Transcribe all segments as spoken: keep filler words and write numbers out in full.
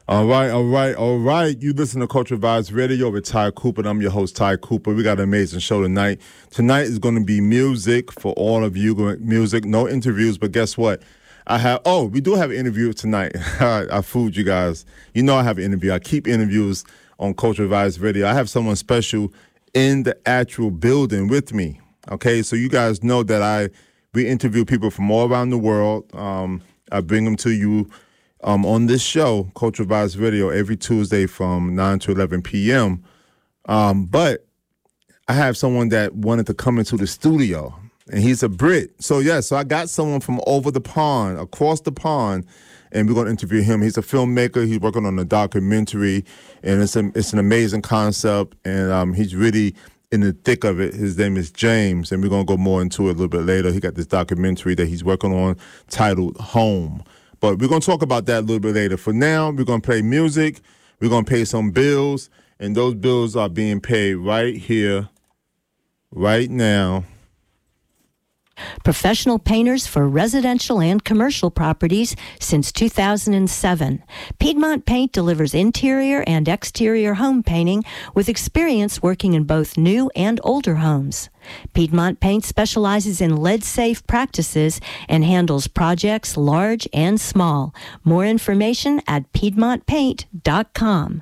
All right, all right, all right. You listen to Culture Vibes Radio with Ty Cooper, and I'm your host, Ty Cooper. We got an amazing show tonight. Tonight is going to be music for all of you. Music, no interviews, but guess what? I have, oh, we do have an interview tonight. I fooled you guys. You know I have an interview. I keep interviews on Culture Vibes Radio. I have someone special in the actual building with me. Okay, so you guys know that I we interview people from all around the world. Um, I bring them to you Um, on this show, Culture Vibes Radio, every Tuesday from nine to eleven p.m. Um, but I have someone that wanted to come into the studio, and he's a Brit. So, yeah, so I got someone from over the pond, across the pond, and we're going to interview him. He's a filmmaker. He's working on a documentary, and it's, a, it's an amazing concept, and um, he's really in the thick of it. His name is James, and we're going to go more into it a little bit later. He got this documentary that he's working on titled Home. But we're going to talk about that a little bit later. For now, we're going to play music. We're going to pay some bills. And those bills are being paid right here, right now. Professional painters for residential and commercial properties since two thousand seven. Piedmont Paint delivers interior and exterior home painting with experience working in both new and older homes. Piedmont Paint specializes in lead-safe practices and handles projects large and small. More information at piedmont paint dot com.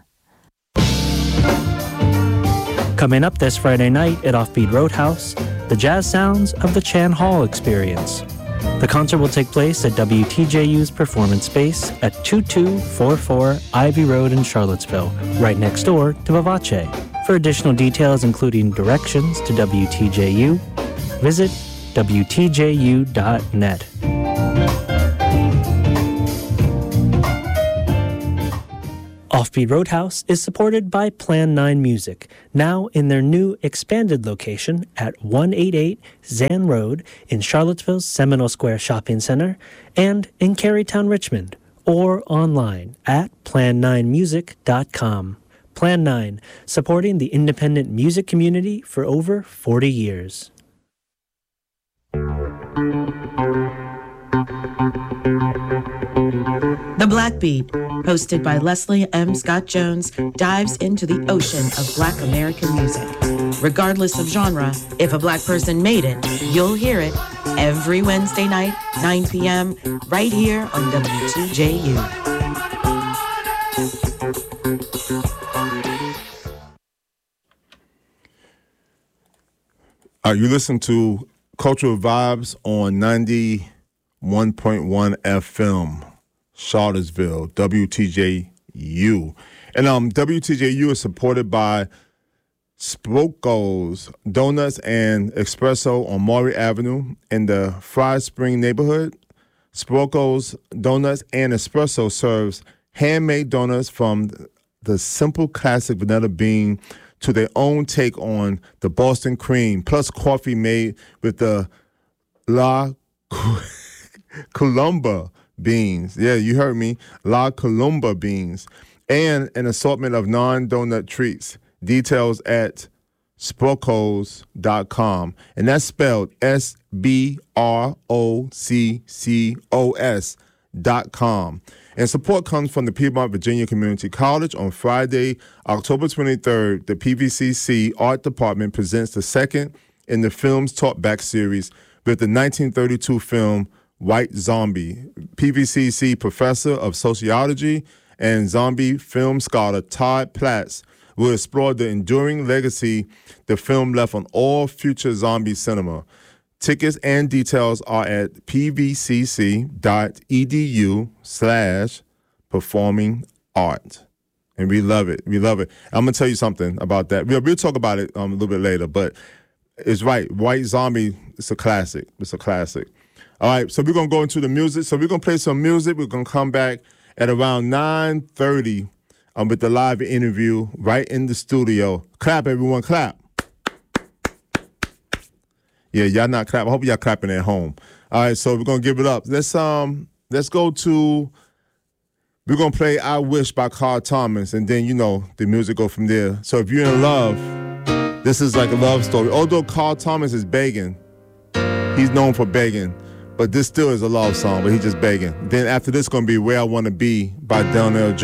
Coming up this Friday night at Offbeat Roadhouse, the jazz sounds of the Chan Hall Experience. The concert will take place at W T J U's Performance Space at twenty-two forty-four Ivy Road in Charlottesville, right next door to Vivace. For additional details, including directions to W T J U, visit W T J U dot net. Offbeat Roadhouse is supported by Plan nine Music, now in their new expanded location at one eighty-eight Zan Road in Charlottesville's Seminole Square Shopping Center and in Carytown, Richmond, or online at plan nine music dot com. Plan nine, supporting the independent music community for over forty years. The Black Beat, hosted by Leslie M. Scott Jones, dives into the ocean of Black American music. Regardless of genre, if a Black person made it, you'll hear it every Wednesday night, nine p.m., right here on W T J U. Uh, you listen to Cultural Vibes on ninety-one point one F M, Charlottesville, W T J U. And um, W T J U is supported by Spoko's Donuts and Espresso on Maury Avenue in the Fry Spring neighborhood. Spoko's Donuts and Espresso serves handmade donuts from the simple classic vanilla bean to their own take on the Boston cream, plus coffee made with the La Colomba beans. Yeah, you heard me. La Colomba beans. And an assortment of non-donut treats. Details at sprocos dot com. And that's spelled S B R O C C O S dot com. And support comes from the Piedmont Virginia Community College. On Friday, October twenty-third, the P V C C Art Department presents the second in the Films Taught Back series with the nineteen thirty-two film White Zombie. P V C C professor of sociology and zombie film scholar Todd Platts will explore the enduring legacy the film left on all future zombie cinema. Tickets and details are at pvcc.edu slash performing art. And we love it. We love it. I'm going to tell you something about that. We'll, we'll talk about it um, a little bit later, but it's right. White Zombie, it's a classic. It's a classic. All right, so we're going to go into the music. So we're going to play some music. We're going to come back at around nine thirty um, with the live interview right in the studio. Clap, everyone, clap. Yeah, y'all not clapping. I hope y'all clapping at home. All right, so we're gonna give it up. Let's um, let's go to. We're gonna play "I Wish" by Carl Thomas, and then you know the music go from there. So if you're in love, this is like a love story. Although Carl Thomas is begging, he's known for begging, but this still is a love song. But he's just begging. Then after this, gonna be "Where I Want to Be" by Donnell Jones.